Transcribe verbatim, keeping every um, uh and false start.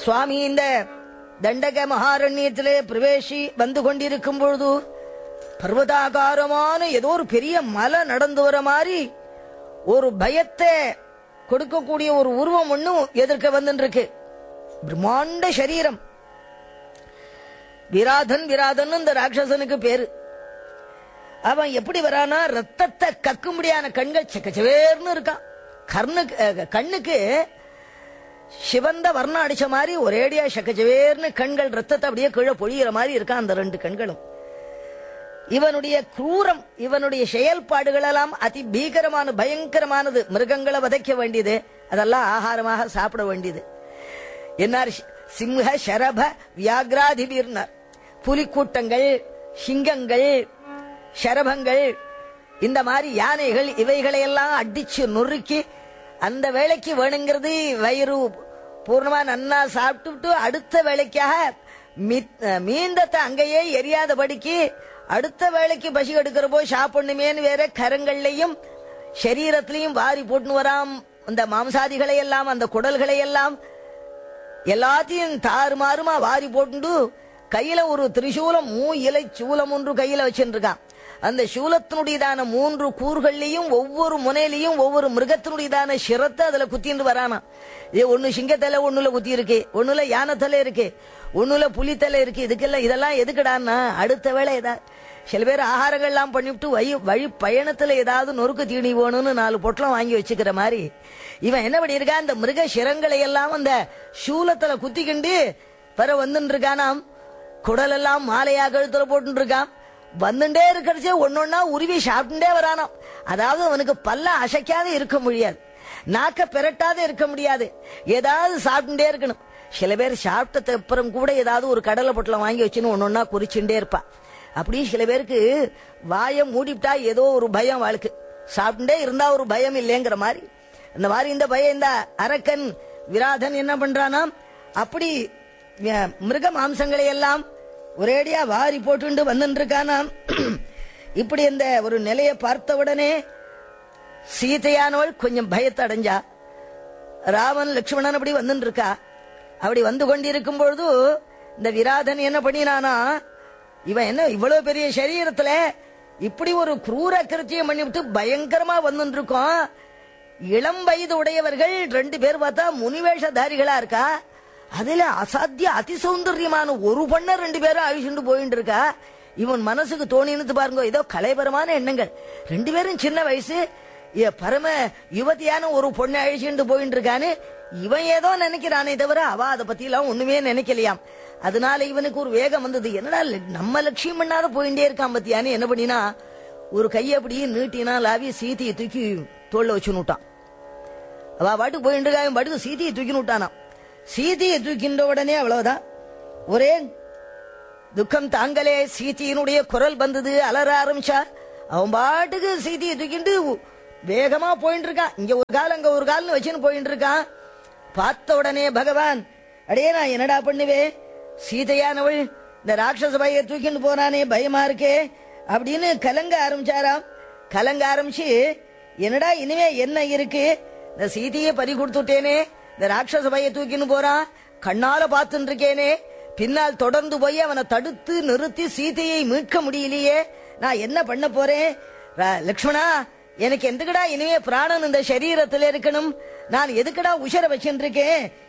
சுவாமி இந்த தண்டக மகாரண்யத்திலே பிரவேசி வந்து கொண்டிருக்கும் பொழுது பர்வதாகாரமான ஏதோ ஒரு பெரிய மலை நடந்து வர மாதிரி ஒரு பயத்தை கொடுக்கக்கூடிய ஒரு உருவம் ஒண்ணும் எதிர்க்க வந்துருக்கு. பிரம்மாண்ட சரீரம். விராதன் விராதன் இந்த ராட்சசனுக்கு பேரு. அவன் எப்படி வரானா, ரத்தத்தை கக்கும்படியான கண்கள் செக்கச்சவேர்னு இருக்கான். கண்ணுக்கு கண்ணுக்கு சிவந்த வர்ணம் அடிச்ச மாதிரி ஒரேடியா செக்கச்சவேர்னு கண்கள் ரத்தத்தை அப்படியே கீழே பொழியிற மாதிரி இருக்கான் அந்த ரெண்டு கண்களும். இவனுடைய क्रूரம், இவனுடைய செயல்பாடுகள் எல்லாம் அதி பீகரமான பயங்கரமானது. மிருகங்களை வதைக்க வேண்டியது, அதெல்லாம் ஆகாரமாக சாப்பிட வேண்டியது. என்னார் சிம்ஹ ஷரப வியாக்ராதிபீர்னார். புலிக்கூட்டங்கள், சிங்கங்கள், ஷரபங்கள், இந்த மாதிரி யானைகள் இவைகளை எல்லாம் அடிச்சு நொறுக்கி அந்த வேலைக்கு வேணுங்கிறது வயிறு பூர்ணமா நன்னா சாப்பிட்டு அடுத்த வேலைக்காக மீந்தத்தை அங்கேயே எரியாதபடிக்கு அடுத்த வேலைக்கு பசி எடுக்கிற போய் சாப்பிடணுமேனு வேற கரங்கள்லையும் சரீரத்திலையும் வாரி போட்டுன்னு வராம். அந்த மாம்சாதிகளை எல்லாம், அந்த குடல்களை எல்லாம் எல்லாத்தையும் தாறுமாறுமா வாரி போட்டு கையில ஒரு திரிசூலம், மூ இலை சூலம் ஒன்று கையில வச்சுருக்கான். அந்த சூலத்தினுடையதான மூன்று கூறுகள்லையும் ஒவ்வொரு முனையிலையும் ஒவ்வொரு மிருகத்தினுடையதான சிரத்தை அதுல குத்தின்னு வரானா. இது ஒண்ணு சிங்கத்தலை ஒண்ணுல குத்தி இருக்கு, ஒண்ணுல யானத்தலை இருக்கு, ஒண்ணுல புலித்தலை இருக்கு. இதுக்கெல்லாம் இதெல்லாம் எதுக்குடான்னா அடுத்த வேளை ஏதாவது சில பேர் ஆகாரங்கள் எல்லாம் பண்ணிவிட்டு வழி வழி பயணத்துல ஏதாவது நொறுக்கு தீனி வேணும்னு நாலு பொட்டலம் வாங்கி வச்சுக்கிற மாதிரி இவன் என்ன பண்ணிருக்கான், இந்த மிருக சிரங்களை எல்லாம் அந்த சூலத்துல குத்திக்கிண்டு பிற வந்துட்டு இருக்கானாம். குடல் எல்லாம் மாலையா கழுத்துல போட்டு இருக்கான். வந்துட்டே இருக்கிறச்சே ஒன்னொன்னா உருவி சாப்பிட்டுட்டே வரானாம். அதாவது அவனுக்கு பல்ல அசைக்காத இருக்க முடியாது, நாக்க பெரட்டாத இருக்க முடியாது, ஏதாவது சாப்பிட்டுட்டே இருக்கணும். சில பேர் சாப்பிட்ட அப்புறம் கூட ஏதாவது ஒரு கடலை பொட்டலம் வாங்கி வச்சுன்னு ஒன்னொன்னா குறிச்சுட்டே இருப்பா. அப்படி சில பேருக்கு வாயை மூடிவிட்டா ஏதோ ஒரு பயம் வாழ்க்கை, சாப்பிட்டுட்டே இருந்தா ஒரு பயம் இல்லைங்கிற மாதிரி. இந்த மாதிரி இந்த பயம் இந்த அரக்கன் விராதன் என்ன பண்றானா, அப்படி மிருக மாம்சங்களை எல்லாம் ஒரேடியா வாரி போட்டு வந்து இருக்கானா. இப்படி இந்த ஒரு நிலையை பார்த்தவுடனே சீதையானவள் கொஞ்சம் பயத்தை அடைஞ்சா. ராமன் லட்சுமணன் அப்படி வந்து இருக்கா. அப்படி வந்து கொண்டிருக்கும் பொழுது இந்த விராதன் என்ன பண்ணினானா, இவன் என்ன இவ்வளவு பெரிய சரீரத்துல இப்படி ஒரு क्रूர கிருத்தியம் பண்ணிவிட்டு பயங்கரமா வந்து இருக்கோம். இளம் வயது உடையவர்கள் ரெண்டு பேர் பார்த்தா முனிவேஷதாரிகளா இருக்கா. அதுல அசாத்திய அதிசௌந்தரியமான ஒரு பொண்ண ரெண்டு பேரும் அழிச்சுட்டு போயிட்டு இருக்கா. இவன் மனசுக்கு தோணினது பாருங்க, ஏதோ கலைபரமான எண்ணங்கள். ரெண்டு பேரும் சின்ன வயசு பரம யுவதியான ஒரு பொண்ணை அழிச்சுட்டு போயிட்டு இருக்கான்னு இவன் ஏதோ நினைக்கிறானே தவிர அவ அதை பத்தி எல்லாம் ஒண்ணுமே நினைக்கலையாம். அதனால இவனுக்கு ஒரு வேகம் வந்தது. என்னடா நம்ம லட்சியம் பண்ணாத போயிட்டே இருக்கான் பத்தியான்னு என்ன பண்ணினா, ஒரு கைய அப்படியே நீட்டினா லாவி சீதையை தூக்கி தோல்ல வச்சு நூட்டான். அவ பாட்டுக்கு போயிட்டு இருக்கா, பாட்டுக்கு சீதையை தூக்கி நூட்டானா. சீதையை தூக்கின்ற உடனே அவ்வளவுதான், ஒரே துக்கம் தாங்களே. சீதையினுடைய குரல் வந்தது, அலற ஆரம்பிச்சா. அவன் பாட்டுக்கு சீதையை தூக்கிட்டு வேகமா போயிட்டு இருக்கான். இங்க ஒரு கால் அங்க ஒரு கால்னு வச்சுன்னு போயிட்டு இருக்கான். பார்த்த உடனே பகவான், அடே நான் என்னடா பண்ணுவேன், சீதையானவள் இந்த ராட்சச பைய தூக்கிட்டு போறானே பயமா இருக்கே அப்படின்னு கலங்க ஆரம்பிச்சாராம். கலங்க ஆரம்பிச்சு என்னடா இனிமே என்ன இருக்கு, இந்த சீதையை பறி கொடுத்துட்டேனே, இந்த ராட்சச பைய தூக்கின்னு போறான், கண்ணால பார்த்துட்டு இருக்கேனே, பின்னால் தொடர்ந்து போய் அவனை தடுத்து நிறுத்தி சீதையை மீட்க முடியலையே, நான் என்ன பண்ண போறேன். லட்சுமணா, எனக்கு எதுக்குடா இனிமே பிராணன் இந்த சரீரத்தில் இருக்கணும், நான் எதுக்குடா உஷர வச்சுட்டு இருக்கேன்,